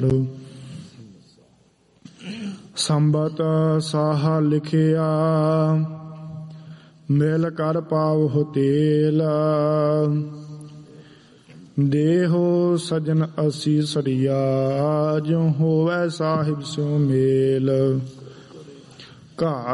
ਸੰਬਤ ਸਾਹਾ ਲਿਖਿਆ ਮਿਲ ਕਰ ਪਾਵਹੁ ਤੇਲ। ਦੇਹੋ ਸਜਨ ਅਸੀਸਰੀਆ ਜਿਉ ਹੋਵੈ ਸਾਹਿਬ ਸਿਉ ਮੇਲ। ਘਾਟ